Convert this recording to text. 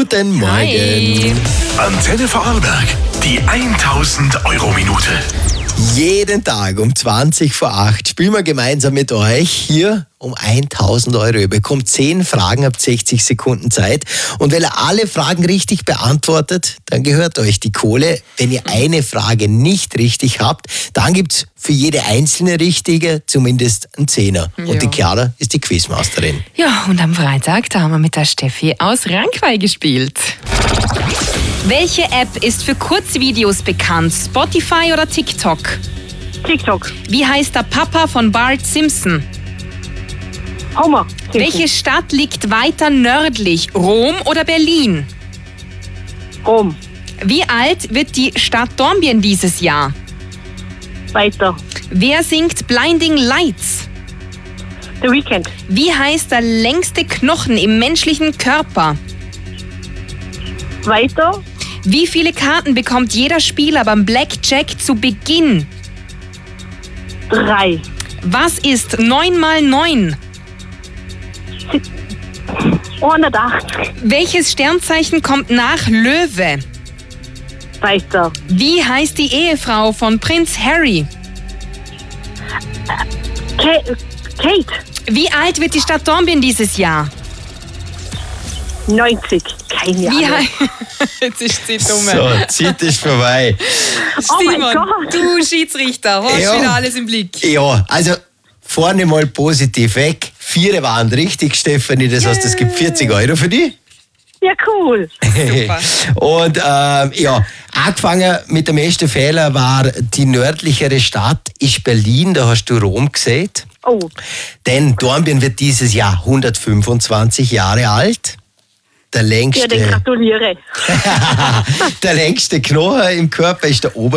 Guten Morgen. Hi. Antenne Vorarlberg, die 1000-Euro-Minute. Jeden Tag um 20 vor 8 spielen wir gemeinsam mit euch hier um 1000 Euro. Ihr bekommt 10 Fragen, habt 60 Sekunden Zeit. Und wenn ihr alle Fragen richtig beantwortet, dann gehört euch die Kohle. Wenn ihr eine Frage nicht richtig habt, dann gibt's für jede einzelne richtige zumindest einen Zehner. Ja. Und die Chiara ist die Quizmasterin. Ja, und am Freitag, da haben wir mit der Steffi aus Rankweiler gespielt. Welche App ist für Kurzvideos bekannt? Spotify oder TikTok? TikTok. Wie heißt der Papa von Bart Simpson? Homer. Welche Stadt liegt weiter nördlich? Rom oder Berlin? Rom. Wie alt wird die Stadt Dornbirn dieses Jahr? Weiter. Wer singt Blinding Lights? The Weekend. Wie heißt der längste Knochen im menschlichen Körper? Weiter. Wie viele Karten bekommt jeder Spieler beim Blackjack zu Beginn? 3. Was ist 9 mal 9? 180. Welches Sternzeichen kommt nach Löwe? Weiter. Wie heißt die Ehefrau von Prinz Harry? Kate. Wie alt wird die Stadt Dornbirn dieses Jahr? 90. Keine Wie Ahnung. Jetzt ist sie dumm. So, Zeit ist vorbei. Oh mein Simon, Gott. du Schiedsrichter, hast Ja. wieder alles im Blick. Ja, also vorne mal positiv weg. 4 waren richtig, Stefanie. Das heißt, es gibt 40 Euro für dich. Ja, cool. Super. Und ja, angefangen mit dem ersten Fehler war die nördlichere Stadt ist Berlin, da hast du Rom gesehen. Oh, Denn Dornbirn wird dieses Jahr 125 Jahre alt. Der ja, den längste, gratuliere. der längste Knochen im Körper ist der